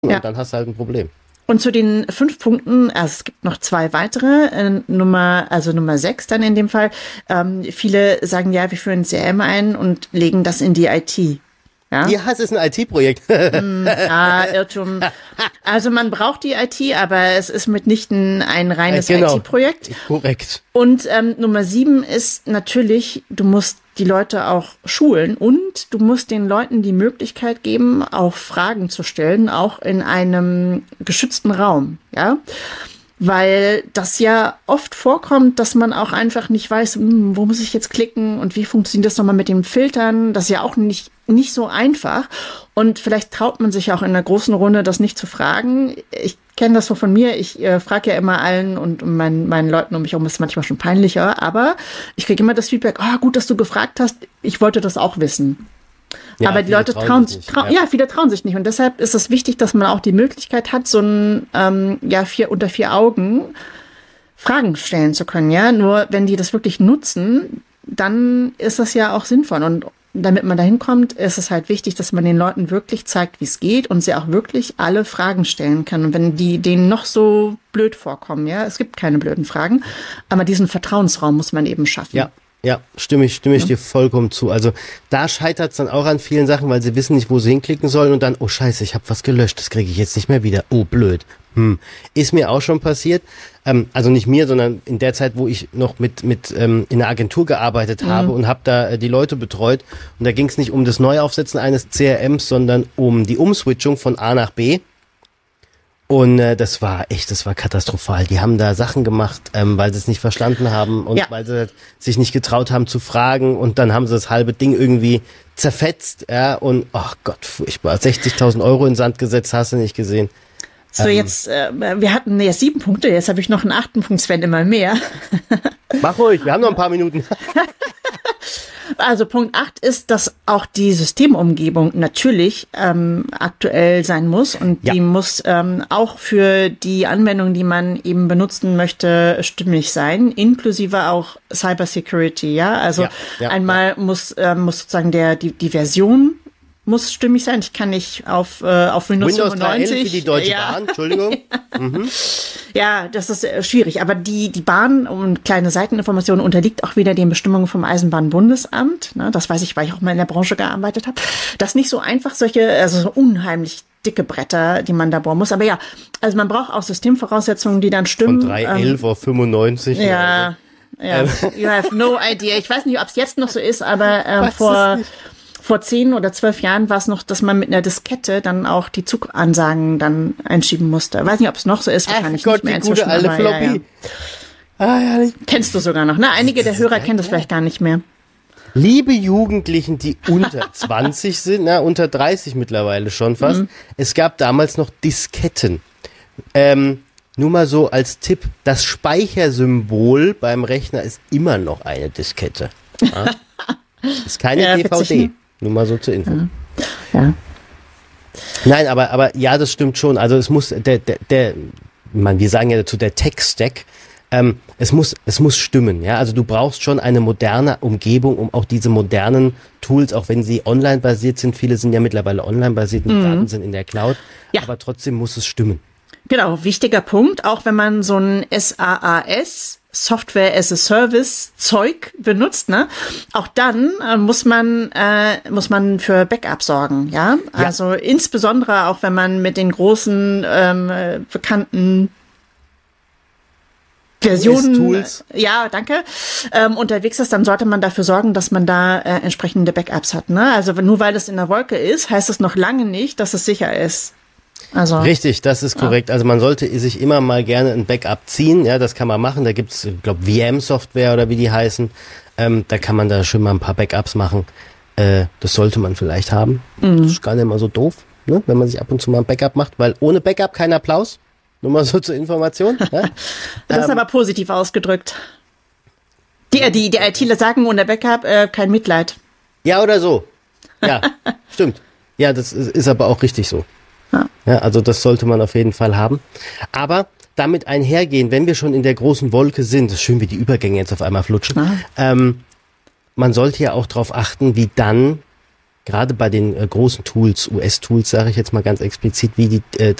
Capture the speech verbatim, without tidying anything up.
und Ja. dann hast du halt ein Problem. Und zu den fünf Punkten, also es gibt noch zwei weitere, äh, Nummer, also Nummer sechs dann in dem Fall. Ähm, viele sagen, ja, wir führen C R M ein und legen das in die I T. Ja, Ja, es ist ein I T-Projekt. ja, Irrtum. Also man braucht die I T, aber es ist mitnichten ein reines Genau. I T-Projekt. Korrekt. Und ähm, Nummer sieben ist natürlich, du musst die Leute auch schulen und du musst den Leuten die Möglichkeit geben, auch Fragen zu stellen, auch in einem geschützten Raum, ja. Weil das ja oft vorkommt, dass man auch einfach nicht weiß, hm, wo muss ich jetzt klicken und wie funktioniert das nochmal mit dem Filtern. Das ist ja auch nicht, nicht so einfach. Und vielleicht traut man sich auch in einer großen Runde, das nicht zu fragen. Ich kenne das so von mir. Ich äh, frage ja immer allen und meinen, meinen Leuten um mich herum ist es manchmal schon peinlicher. Aber ich kriege immer das Feedback, ah, gut, dass du gefragt hast. Ich wollte das auch wissen. Ja, aber die viele Leute trauen trauen sich sich, nicht, trau ja. ja. viele trauen sich nicht. Und deshalb ist es wichtig, dass man auch die Möglichkeit hat, so ein, ähm, ja, vier unter vier Augen Fragen stellen zu können, ja. Nur wenn die das wirklich nutzen, dann ist das ja auch sinnvoll. Und damit man dahin kommt, ist es halt wichtig, dass man den Leuten wirklich zeigt, wie es geht und sie auch wirklich alle Fragen stellen kann. Und wenn die denen noch so blöd vorkommen, ja, es gibt keine blöden Fragen, aber diesen Vertrauensraum muss man eben schaffen. Ja. Ja, stimme ich, stimme ich dir vollkommen zu. Also da scheitert es dann auch an vielen Sachen, weil sie wissen nicht, wo sie hinklicken sollen und dann, oh scheiße, ich habe was gelöscht, das kriege ich jetzt nicht mehr wieder. Oh, blöd. Hm. Ist mir auch schon passiert. Ähm, also nicht mir, sondern in der Zeit, wo ich noch mit mit ähm, in einer Agentur gearbeitet habe Mhm. und habe da äh, die Leute betreut. Und da ging es nicht um das Neuaufsetzen eines C R Ms, sondern um die Umswitchung von A nach B. Und äh, das war echt, das war katastrophal. Die haben da Sachen gemacht, ähm, weil sie es nicht verstanden haben und Ja. weil sie sich nicht getraut haben zu fragen. Und dann haben sie das halbe Ding irgendwie zerfetzt. Ja, und ach Gott, furchtbar. sechzigtausend Euro in den Sand gesetzt, hast du nicht gesehen. So, jetzt, äh, wir hatten jetzt sieben Punkte, jetzt habe ich noch einen achten Punkt, Sven, immer mehr. Mach ruhig, wir haben noch ein paar Minuten. Also Punkt acht ist, dass auch die Systemumgebung natürlich ähm, aktuell sein muss und Ja. die muss ähm, auch für die Anwendung, die man eben benutzen möchte, stimmig sein, inklusive auch Cybersecurity, ja. Also Ja, ja, einmal muss ähm, muss sozusagen der die, die Version muss stimmig sein. Ich kann nicht auf äh, auf Windows, Windows fünfundneunzig. drei L wie die Deutsche ja. Bahn, Entschuldigung. Ja, das ist äh, schwierig. Aber die, die Bahn, und kleine Seiteninformation, unterliegt auch wieder den Bestimmungen vom Eisenbahnbundesamt. Ne, das weiß ich, weil ich auch mal in der Branche gearbeitet habe. Das ist nicht so einfach, solche, also so unheimlich dicke Bretter, die man da bohren muss. Aber ja, also man braucht auch Systemvoraussetzungen, die dann stimmen. Von drei elf auf fünfundneunzig. Ja, ja. You have no idea. Ich weiß nicht, ob es jetzt noch so ist, aber ähm, Weiß vor... es nicht. Vor zehn oder zwölf Jahren war es noch, dass man mit einer Diskette dann auch die Zugansagen dann einschieben musste. Weiß nicht, ob es noch so ist, Ach wahrscheinlich Gott, nicht mehr die gute inzwischen. alte aber ja, Floppy. ja. Ah, ja, nicht. Kennst du sogar noch, ne? Einige der Hörer kennen das vielleicht gar nicht mehr. Liebe Jugendlichen, die unter zwanzig sind, na, unter dreißig mittlerweile schon fast. Mhm. Es gab damals noch Disketten. Ähm, nur mal so als Tipp, das Speichersymbol beim Rechner ist immer noch eine Diskette. Ja? Ist keine Ja, D V witzig, D. ne? Nur mal so zur Info. Ja. Nein, aber, aber ja, das stimmt schon. Also es muss, der, der, der, man, wir sagen ja dazu, der Tech-Stack, ähm, es muss, es muss stimmen, ja. Also du brauchst schon eine moderne Umgebung, um auch diese modernen Tools, auch wenn sie online basiert sind, viele sind ja mittlerweile online basiert, die Daten sind in der Cloud, Ja. aber trotzdem muss es stimmen. Genau, wichtiger Punkt, auch wenn man so ein SaaS, Software as a Service Zeug benutzt, ne? Auch dann äh, muss man äh, muss man für Backup sorgen, ja? Ja. Also insbesondere auch wenn man mit den großen ähm, äh, bekannten Versionen, Tools. äh, ja, danke, ähm, unterwegs ist, dann sollte man dafür sorgen, dass man da äh, entsprechende Backups hat, ne? Also nur weil es in der Wolke ist, heißt es noch lange nicht, dass es sicher ist. Also Richtig, das ist korrekt. Also man sollte sich immer mal gerne ein Backup ziehen. Ja, das kann man machen. Da gibt's, ich glaube, V M-Software oder wie die heißen. Ähm, da kann man da schön mal ein paar Backups machen. Äh, das sollte man vielleicht haben. Das ist gar nicht mal so doof, ne? Wenn man sich ab und zu mal ein Backup macht. Weil ohne Backup kein Applaus. Nur mal so zur Information. Ja? Das ist aber positiv ausgedrückt. Die, die, die ITler sagen ohne Backup äh, kein Mitleid. Ja, oder so. Ja, stimmt. Ja, das ist, ist aber auch richtig so. Ja. Ja, also das sollte man auf jeden Fall haben. Aber damit einhergehen, wenn wir schon in der großen Wolke sind, das ist schön, wie die Übergänge jetzt auf einmal flutschen, Ah. ähm, man sollte ja auch darauf achten, wie dann gerade bei den äh, großen Tools, U S-Tools, sage ich jetzt mal ganz explizit, wie die äh,